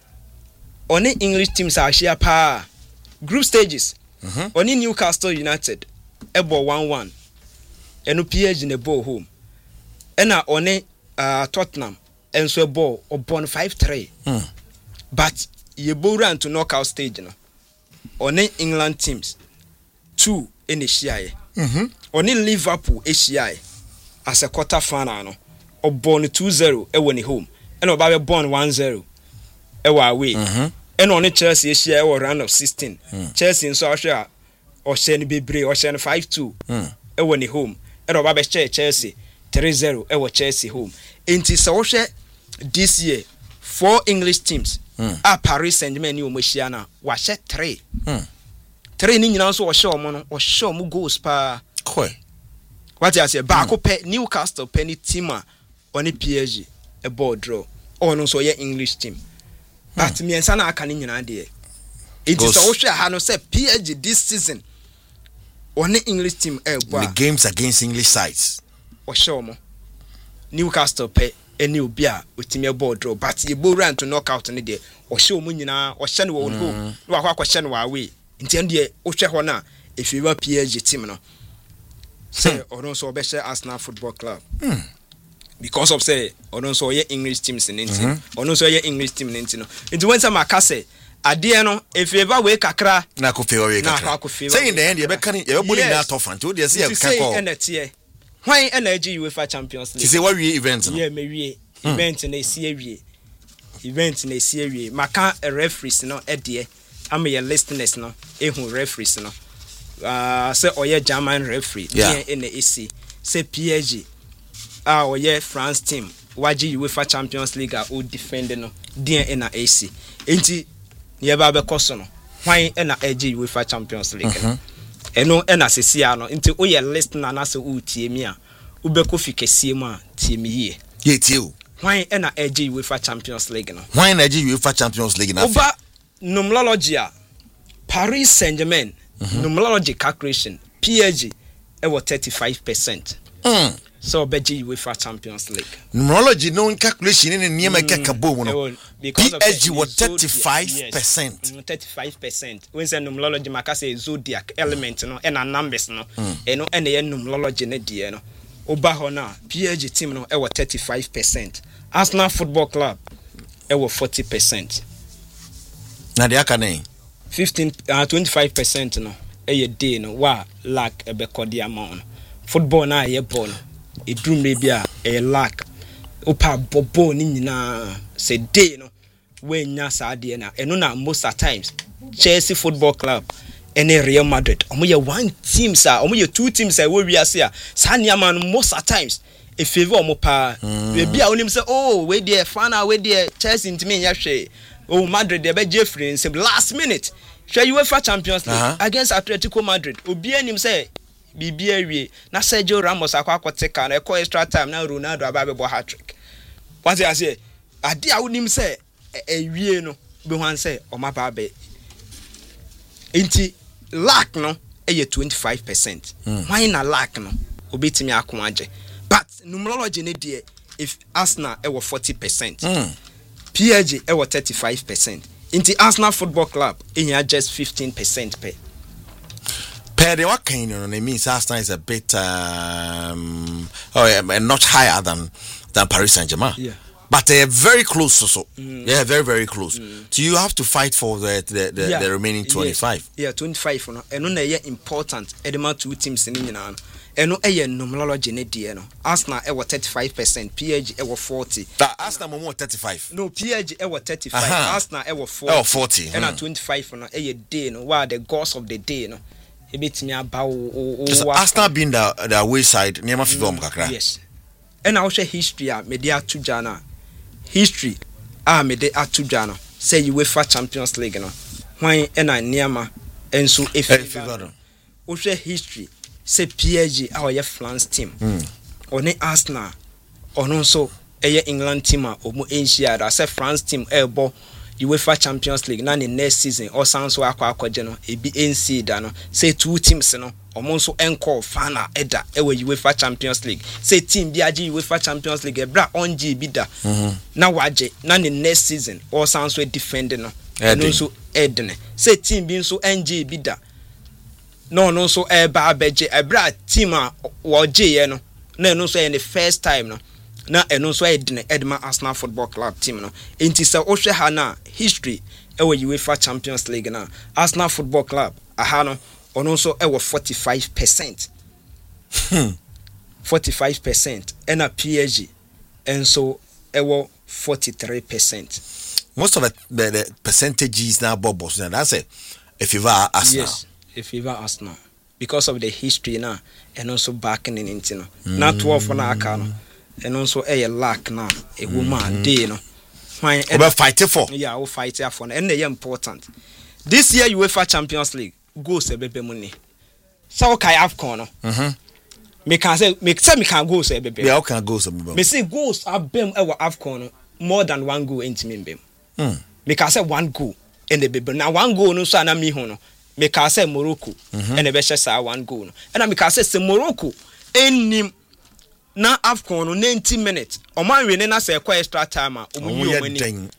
[SPEAKER 2] on English teams are share pa group stages on Newcastle United ebo 1-1 eno PSG ne ball home ena one Tottenham enso ball obon 5-3 but ye bo run to knockout stage no on England teams 2 in Asia on Liverpool Asia as a quarter final no obon 2-0 e won home ena oba be born 1-0 e wa away ena on Chelsea Asia e round of 16 Chelsea nso ahwe o hye ne bebre o hye ne 5-2 e won home ena oba be Chelsea 3-0 ewo Chelsea home. Enti so hwe this year 4 English teams a Paris Saint-Germain ni omohia na wa hye 3. 3 ni nyina so wo hye omo no wo hye omo goals pa.
[SPEAKER 1] Koi.
[SPEAKER 2] What you say ba ko pe Newcastle pe ni team a oni PSG e ball draw. Ono so ye English team. But me ensa na aka ni nyina de. Enti so wo hwe ha no say PSG this season oni English team e ball.
[SPEAKER 1] The games against English sides.
[SPEAKER 2] Oshomo Newcastle pe eni obi a otime ball draw but ye bo run to knockout ne de oshomo nyina ohye ne wo home no akwa no away nti ende ohwe ho na efiwa PSG team no say oron so be share Arsenal Football Club because of say oron so ye English teams in nti oron so ye English team nti no nti when some aka say ade no efiwa we kakra
[SPEAKER 1] na ko fewa we kakra say in the end ye be kan ye be boli na to fan to dey say ye kan ko why energy UEFA Champions League? Say what we event no?
[SPEAKER 2] Yeah, me we event na esi awie. Event na esi awie. Maka referees no edie. Am your listeners no ehun referees no. Say oye German referee in the AC. Say PSG. Oye France team. Waji UEFA Champions League o defend no. Dia in the AC. Enti ye ba be koso no. Why na edge UEFA Champions League? Eno ena sesia no nti wo ye listener na se utie mi a ubeko fikesie mu a tie mi ye
[SPEAKER 1] tie o
[SPEAKER 2] hwan ena AG UEFA Champions League no
[SPEAKER 1] hwan na AG UEFA Champions League na
[SPEAKER 2] oba numerology a Paris Saint-Germain numerology calculation PSG e wo 35% so beji UEFA Champions League
[SPEAKER 1] numerology no calculation ni niema keka bo no PSG was 35%.
[SPEAKER 2] 35%. When say numerology maka say zodiac element no and numbers no eno and the numerology ne die no oba ho na PSG team no e was 35%. Arsenal Football Club e was 40%.
[SPEAKER 1] Na de aka nei
[SPEAKER 2] 25% no e ye day no wa lack e be kodi amount. Football na ye ball no e drum re bia e lack opa bobo ni nyina say day no when nya saade na eno na most at times Chelsea Football Club and Real Madrid omo ye one team sa omo ye two teams sa we wiase a sa nia man most at times e favor omo pa we bia onim say oh we there final we there Chelsea ntimi nya hwe oh Madrid dey be Jeffrey say last minute hwe UEFA Champions League against Atletico Madrid obi anim say bibia wie na Sergio Ramos akwakoteka na e call extra time na Ronaldo ababe bo hat-trick what I say ade a onim say wie no be wan say oma ba be enti lack no eye 25%. Why na lack no obetimi akomaje but numerology ne de if Arsenal e 40%. PSG e 35%. Into Arsenal Football Club, in just 15% pay.
[SPEAKER 1] Per the what kind of means Arsenal is a bit not higher than Paris Saint-Germain. Yeah. But they are very close so. Yeah, very, very close. So you have to fight for the remaining 25.
[SPEAKER 2] Yeah, 25 no. And no important edema two teams in England. Eno eye numerology ne die no Arsenal e 35%, PSG e 40.
[SPEAKER 1] That Arsenal mo 35.
[SPEAKER 2] No, PSG e 35, Arsenal e 40.
[SPEAKER 1] 40.
[SPEAKER 2] And 25 no eye day no what the goals of the day no. E betimi aba
[SPEAKER 1] Arsenal being the away side near FIFA kakra.
[SPEAKER 2] Yes. And I also history a me dey atuja na. History me dey atuja no. Say UEFA Champions League no. Hwan e na niama enso e FIFA no. Also history say PSG our France team oni Arsenal ono so England team omo enhia da say France team ebo UEFA Champions League na next season or sanso akwaje no ebi NC da no say two teams no omo so enko final eda ewe UEFA Champions League say team bi age UEFA Champions League ebra onje bi da na waje na next season or sanso defend no so edne say team bi so NG bi da no so ba abeje ebra team a woje ye no na no so the first time no na eno so edma Arsenal Football Club team no enti se ohwe ha na history ewe UEFA Champions League na Arsenal Football Club aha no ono so ewe 45%. 45% and a PSG enso ewe 43%.
[SPEAKER 1] Most of the percentages now bubbles and that's it if you are Arsenal.
[SPEAKER 2] Yes. If you are Arsenal, because of the history now, and also backing in it, no, not 12 for Nakano, and also a lack now, a woman, day, no, why ever
[SPEAKER 1] fight for?
[SPEAKER 2] Yeah, we'll fight for, and they are important. This year, UEFA Champions League goes a baby money. So, I have corner. Me can say, me can go say baby.
[SPEAKER 1] Yeah, can go some.
[SPEAKER 2] Me say goals are bem ever have corner more than one goal into me bem. Me can say one goal in the baby. Now one goal no so na me hono. Me ka say Morocco and e be say one goal no and me ka say Morocco enim na AFCON no 90 minutes o man we na say kwa extra time a omo yi omo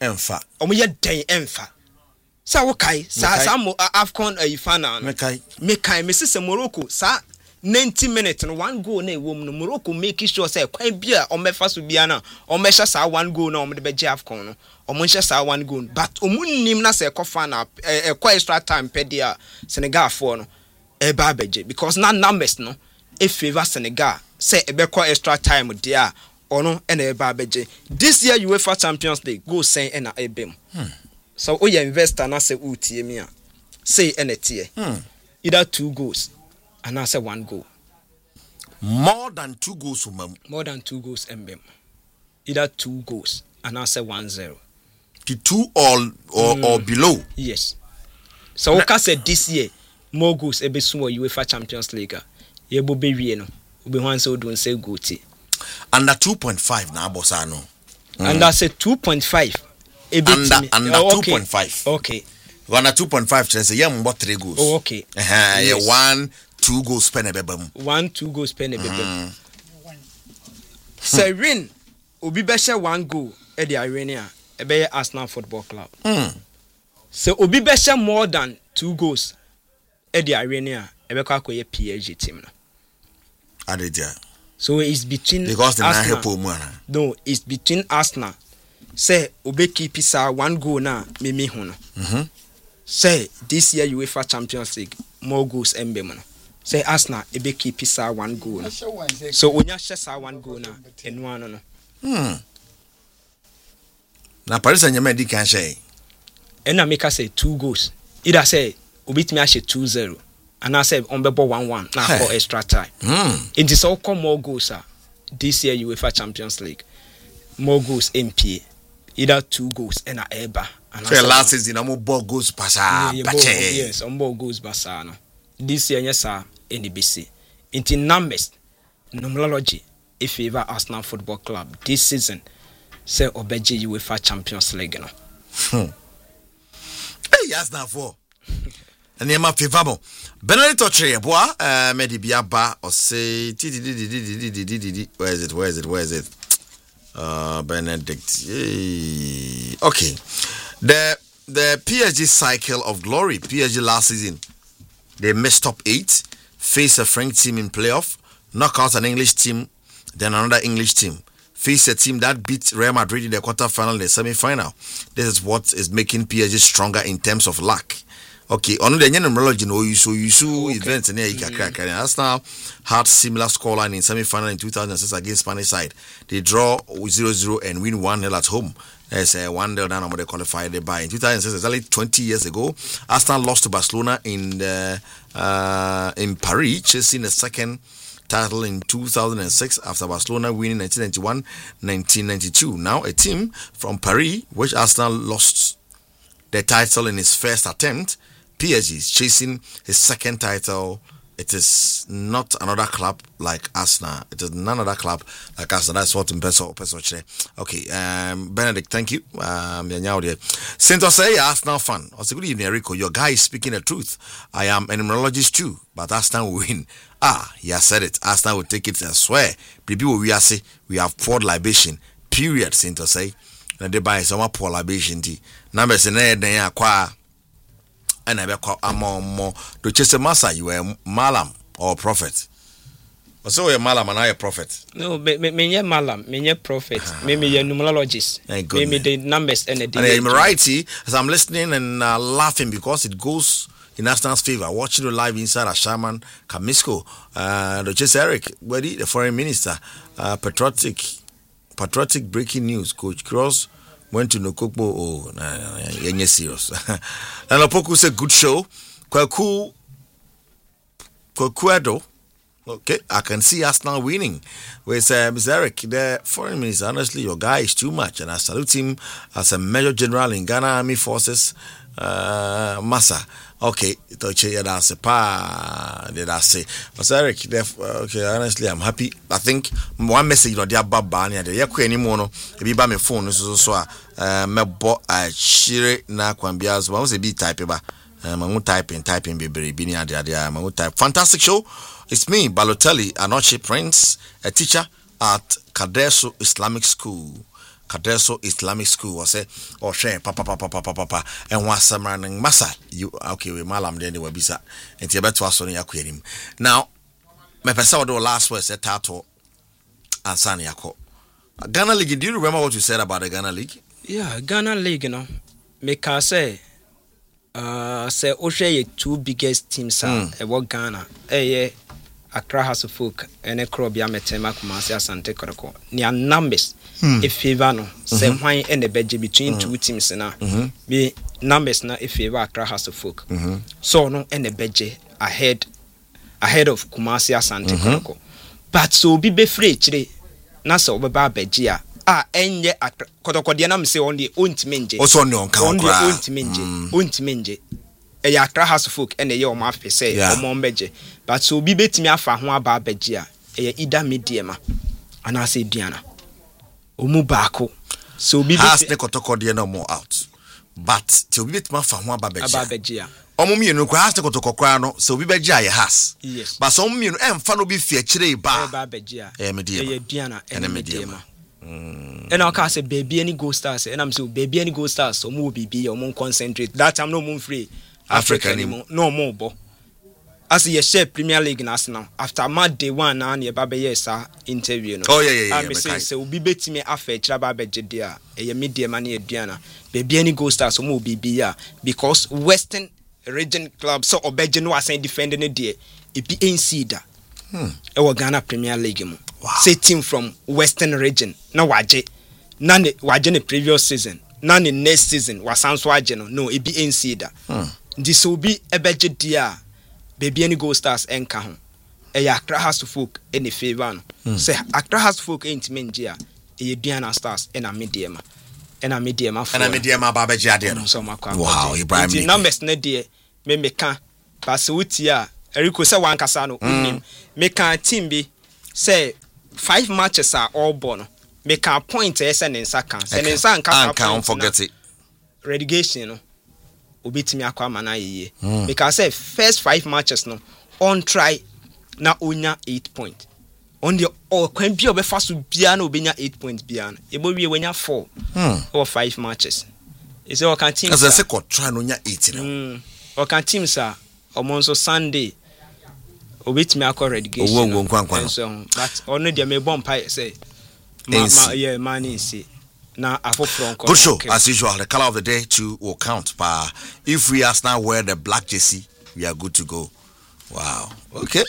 [SPEAKER 2] ye den emfa sa wo kai sa AFCON final no me kai me say Morocco sa 90 minutes no one goal na ewom no Morocco make sure say kwan bia o mefa so bia na o mesha sa one goal na o me be je AFCON no o mo sa one goal but o munnim na say kofa na kwa extra time pedia Senegal for no e ba beje because na numbers no e favor Senegal say e be kwa extra time dia ono e na e ba beje this year UEFA Champions League go say e na ebem so o ye investor na say utie mi a say e na tie either 2 goals and I say 1 goal.
[SPEAKER 1] More than 2 goals,
[SPEAKER 2] more than 2 goals, mbem. Either 2 goals and I say 1-0.
[SPEAKER 1] To 2 or below.
[SPEAKER 2] Yes. So we can say this year more goals ebe sumo UEFA Champions League. Ye bo be wie no. Obi wan say odun say goal ti.
[SPEAKER 1] Under 2.5 na bossa no.
[SPEAKER 2] And I say 2.5.
[SPEAKER 1] Under 2.5.
[SPEAKER 2] Okay.
[SPEAKER 1] Under 2.5 say yeah 3 goals.
[SPEAKER 2] Oh, okay.
[SPEAKER 1] Yes. 1-2 goals pen ebebam.
[SPEAKER 2] 1-2 goals pen ebebam. Say win obi be share 1 goal e the arena e be Arsenal Football Club. So obi be share more than 2 goals e the arena e be kwa koye PSG team no.
[SPEAKER 1] Adedia.
[SPEAKER 2] So it's between
[SPEAKER 1] because the
[SPEAKER 2] Arsenal. No, it's between Arsenal. Say obi keep isa 1 goal na me ho no. Say this year UEFA Champions League more goals mbem no. Say Arsenal ebe keep isa 1 goal no. So onya share 1 goal na enu ano no.
[SPEAKER 1] Na Paris Saint-Germain di kan share.
[SPEAKER 2] And make us say 2 goals. Either say obit me a 2-0 and I say on bebo 1-1 na for extra time. It is all come more goals this year UEFA Champions League. More goals MP. Either 2 goals and a eba. And
[SPEAKER 1] so last season no more goals pasa.
[SPEAKER 2] Yes, on more goals basa no. This year yes sir NBC. Into numbers numerology if favor Arsenal Football Club this season say obeje UEFA Champions League no.
[SPEAKER 1] Hey, yes, now for. And you might favor. Benedict Ochre, boy, maybe be a bar or say, where is it? Benedict. Okay. The PSG cycle of glory. PSG last season, they messed up 8, faced a French team in playoff, knock out an English team, then another English team. Face a team that beat Real Madrid in the quarterfinal and the semi-final. This is what is making PSG stronger in terms of luck. Okay, on the numerology, you events in here. Arsenal had similar scoreline in semi-final in 2006 against Spanish side. They draw 0-0 and win 1-0 at home. There's a 1-0 down on the qualified by in 2006. Exactly 20 years ago, Arsenal lost to Barcelona in Paris, chasing the second title in 2006 after Barcelona winning 1991-1992. Now a team from Paris, which Arsenal lost the title in his first attempt, PSG is chasing his second title. It is not another club like Arsenal. It is none other club like Arsenal. That's what Peso. Okay, Benedict, thank you. Since I say Arsenal fan, I say good evening, Rico. Your guy is speaking the truth. I am an numerologist too, but Arsenal will win. He has said it. Arsenal will take it. I swear. We have poured libation. Period. Since I say, and they buy some pour libation tea. Numbers in there, they acquire. And I call more to chase a massa. You were malam or prophet. So you're malam and I a prophet.
[SPEAKER 2] No, me malam, me prophet, me numerologist, me the numbers and the.
[SPEAKER 1] And I'm right, as I'm listening and laughing because it goes in Arsenal's favor. Watching the live inside a Shaman Kamisco, the chase Eric, the foreign minister, patriotic breaking news. Coach Cross went to Nokokbo. You're serious. And Opoku said, good show. Kwakuado. Okay, I can see Arsenal winning. With Mr. Eric, the foreign minister, honestly, your guy is too much. And I salute him as a Major General in Ghana Army Forces. Massa. Okay, did I say? Mr. Eric, okay, honestly, I'm happy. I think one message, they are bad bani. They are quite anymore. If you buy my phone, so me bought a shire na kwambias. What was a bit type ba? Typing, baby, bini adia. Type. Fantastic show. It's me, Balotelli, Anoche Prince, a teacher at Kadeso Islamic School. Kadeso Islamic School was say or share papa and was summoning massa. You okay with Malam then they will be sat and Tibet was on Yaquim. Now, my person do last words at Tato and Sanyako. Ghana League, do you remember what you said about the Ghana League?
[SPEAKER 2] Yeah, Ghana League, you know. Make I say Oshe two biggest teams are Ghana. Accra House of Folk and a Krobia Metema Kumasi Asante Koroko. Near numbers, if favor no, same wine and the bedge between two teams now. Be numbers now if favor Accra House of Folk. So no and the bedge ahead of Kumasi Asante Koroko. But so be free today. Nasa Obaba Bejia. Enye Kotoko Dianam say on the Untmenje.
[SPEAKER 1] Also no
[SPEAKER 2] on the Untmenje. A Accra House of Folk and a young mafi say, Mombeje. But so be bet me afa ho aba Bejia, ida mediema. And I say Diana. Umubako. So be
[SPEAKER 1] has the Kotoko Diana more out. But to be bet me afa ho aba Bejia. Omumi no kwa has the Kotoko Krano, so be Bejia has. Yes. But some me no emfa no be fie chire ba
[SPEAKER 2] Bejia.
[SPEAKER 1] Mediema.
[SPEAKER 2] Diana and mediema. And I'll cast a baby any go stars, and I'm so baby any go stars, so more be or more concentrate. That I'm no more free. Africa anymore, no more, bo. As you share Premier League in Arsenal after mad day one and your baby yes interview. No?
[SPEAKER 1] Oh yeah.
[SPEAKER 2] I'm saying so be bet me after Trababe Jedia, a media money Diana, baby any go stars or more be because Western region club so Obejan was saying defending a day, it be in Cedar. Our Ghana Premier League. Wow. Say team from Western region. No waje. None waje previous season. None in next season was sounds waje no it be in Cedar. This will be a budget dear. Baby any go stars and kahun. Accra House of Folk any favor. Say Accra House of Folk ain't menjia. Diana stars and a medium. And a medium of
[SPEAKER 1] Baba Jadian. Wow, Ibrahim.
[SPEAKER 2] The numbers ne dear me can pass utia. Eriko say one kasano make a team be say 5 matches are all born. Make a point and in seconds and in some can't
[SPEAKER 1] forget it.
[SPEAKER 2] relegation no obetimi akwa mana yeye because say first 5 matches no on try na onya 8 points on the kwan bi obefa so bia na obenya 8 points bia na ebo wie wenya 4 or 5 matches is all can team
[SPEAKER 1] as I say try no nya 8
[SPEAKER 2] no or can team sir omonso Sunday obetimi akwa relegation but on the me bomb pie say yeah man is now
[SPEAKER 1] good show as usual. The color of the day too will count. If we are now wear the black jersey, we are good to go. Wow. Okay.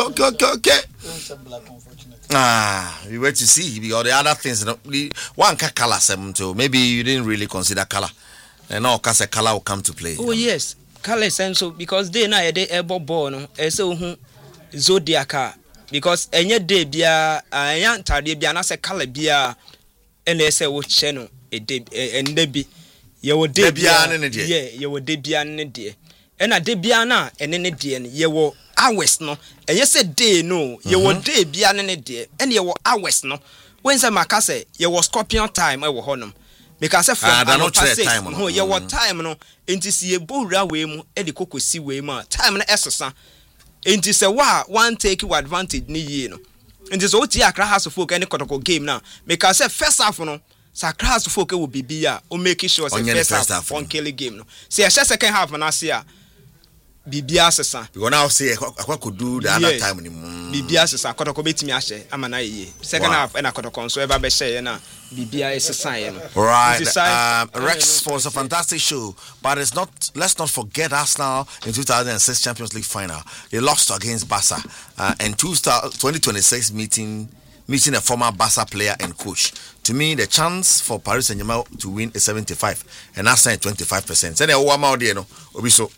[SPEAKER 1] We wait to see because the other things. One color too. Maybe you didn't really consider color, and now because color will come to play.
[SPEAKER 2] Oh yes, color so because they now they able born. So zodiac because any day bia any tade bia na say color bia. And they say what channel a day and debi ye wo de bia ne de ye wo de bia ne de and a de bia na and ne de ye wo hours no and ye say day no ye wo de bia ne de and ye wo hours no when say maka say ye wo scorpion time e wo honum because from time no ye wo time no enti si ye bowra we mu e de kokosi we mu time na esesa enti say wa one take you advantage ni ye no. And this OT Accra has to folk any Kotoko game now. Because first half no, Accra has to folk will be bia or make sure first half one killing game no. See a second half and I see Bibia sesa.
[SPEAKER 1] You now say I could do the other time
[SPEAKER 2] Bibia sesa Kotoko beti mi ashe amana ye. Second half and a Kotoko so ever be share na Bibia is a sign.
[SPEAKER 1] Right. Rex was a fantastic show, but it's not. Let's not forget Arsenal in 2006 Champions League final. They lost against Barca and 2026 meeting a former Barca player and coach. To me, the chance for Paris Saint-Germain to win is 75 and Arsenal 25%. So they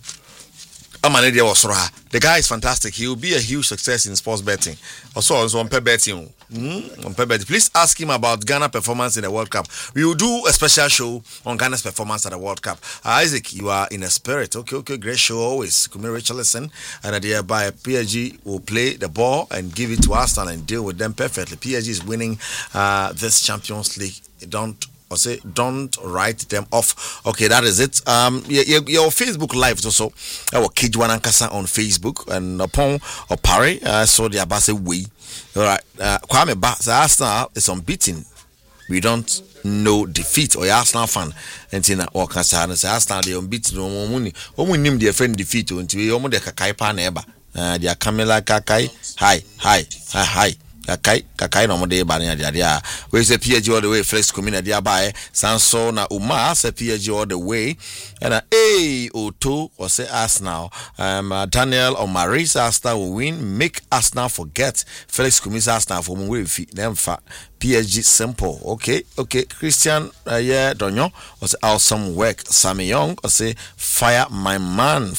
[SPEAKER 1] the guy is fantastic. He will be a huge success in sports betting. Also on pay betting. Please ask him about Ghana performance in the World Cup. We will do a special show on Ghana's performance at the World Cup. Isaac, you are in a spirit. Okay, great show always. Kumi Richarlison and thereby PSG will play the ball and give it to Arsenal and deal with them perfectly. PSG is winning this Champions League. Don't write them off. Okay, that is it. Your Facebook live is also our Kijwan Ankasa on Facebook and upon Opare. I saw the Abase way. All right, Kwame Arsenal is unbeaten. We don't know defeat or Arsenal fan. And Tina Wakasa and Arsenal they unbeaten. Omunim their friend defeat until we almost the Kakai Paneba. They are Kamela Kakai. Hi. Kakai no mode ba na dia we say PSG all the way flex community dia ba Sanso na Uma say PSG all the way and Otto or say Arsenal Daniel or Marisa Arsenal will win make Arsenal forget flex community Arsenal for we fit them fa PSG simple. Okay. Christian Donyo or say awesome work. Sammy Young or say fire my man.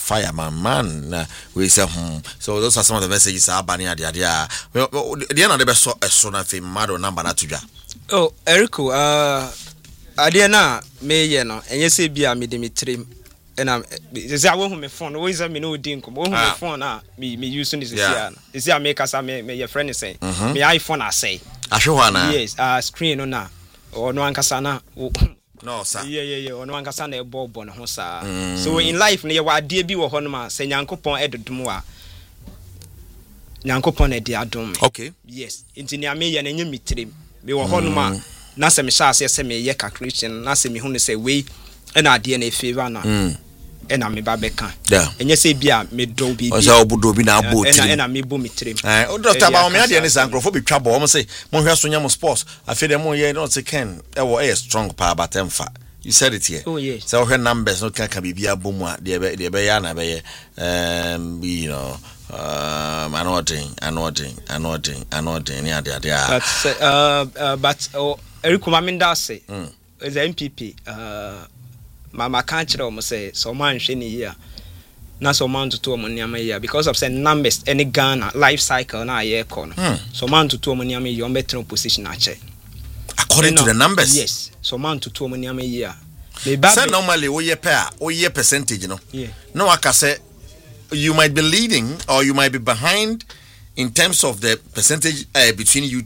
[SPEAKER 1] We say so those are some of the messages are banning dia. Well, the end of the best so na fe mado number na tuja.
[SPEAKER 2] Oh, Erico, Adiana me no enye se bia me Dimitri and is I want me phone always me no din come me phone na me using this here. Is I make us me your friend is saying me iPhone I say. Yes, screen na or no ankasa na
[SPEAKER 1] no sir.
[SPEAKER 2] Yeah or no ankasa na e bob on ho sa. So in life na ye wa de bi wo ho no ma se Nyankopon edodum a Nyankopon e de adom.
[SPEAKER 1] Okay.
[SPEAKER 2] Yes, inti ni ame ye na nya mitrim. Me wo ho no ma na se me sha ase se me ye ka Christian na se me hu ne se we e na de na e favor na. E na me ba beka. Enye se bia me do bi.
[SPEAKER 1] O se obudo bi na abo
[SPEAKER 2] trim. E na me bo mitrim.
[SPEAKER 1] O doctor ba o me ade ne sankrofo bi twabo o say mo hwe so nya mo sports afi de mo ye no se ken e wo e strong pa batemfa. You said it here.
[SPEAKER 2] Oh yes.
[SPEAKER 1] So her numbers no can be bia bomu a de be ya na be you know anointing
[SPEAKER 2] but Eric Maminda say is MPP mama can't tell me say so man shiny here na so man to 2 money here because of say numbers any Ghana life cycle na year corner so man to 2 money you better position ache
[SPEAKER 1] according to the numbers.
[SPEAKER 2] Yes, so man to 2 money here
[SPEAKER 1] say normally we year percentage no no I can say you might be leading or you might be behind in terms of the percentage between you